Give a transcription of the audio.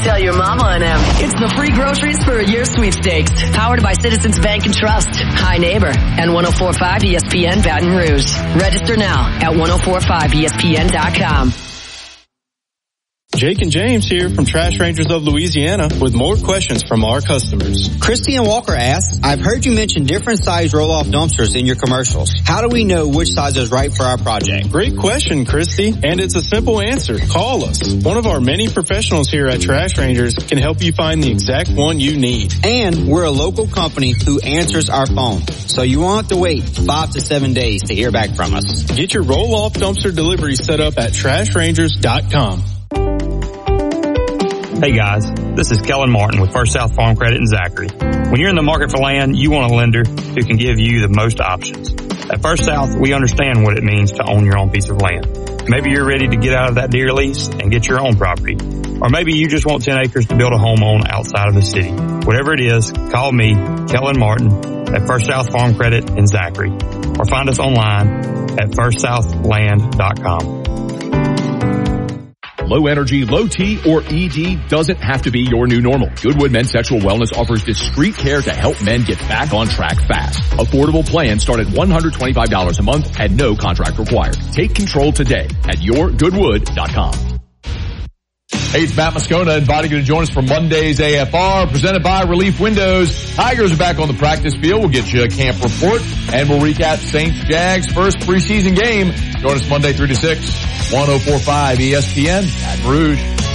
Tell your mama and him. It's the free groceries for a year sweepstakes. Powered by Citizens Bank and Trust. Hi Neighbor and 104.5 ESPN Baton Rouge. Register now at 1045ESPN.com. Jake and James here from Trash Rangers of Louisiana with more questions from our customers. Christian Walker asks, I've heard you mention different size roll-off dumpsters in your commercials. How do we know which size is right for our project? Great question, Christy, and it's a simple answer. Call us. One of our many professionals here at Trash Rangers can help you find the exact one you need. And we're a local company who answers our phone, so you won't have to wait 5 to 7 days to hear back from us. Get your roll-off dumpster delivery set up at TrashRangers.com. Hey guys, this is Kellen Martin with First South Farm Credit in Zachary. When you're in the market for land, you want a lender who can give you the most options. At First South, we understand what it means to own your own piece of land. Maybe you're ready to get out of that deer lease and get your own property. Or maybe you just want 10 acres to build a home on outside of the city. Whatever it is, call me, Kellen Martin, at First South Farm Credit in Zachary. Or find us online at firstsouthland.com. Low energy, low T, or ED doesn't have to be your new normal. Goodwood Men's Sexual Wellness offers discreet care to help men get back on track fast. Affordable plans start at $125 a month and no contract required. Take control today at yourgoodwood.com. Hey, it's Matt Moscona inviting you to join us for Monday's AFR, presented by Relief Windows. Tigers are back on the practice field. We'll get you a camp report, and we'll recap Saints Jags' first preseason game. Join us Monday 3 to 6, 104.5 ESPN, Baton Rouge.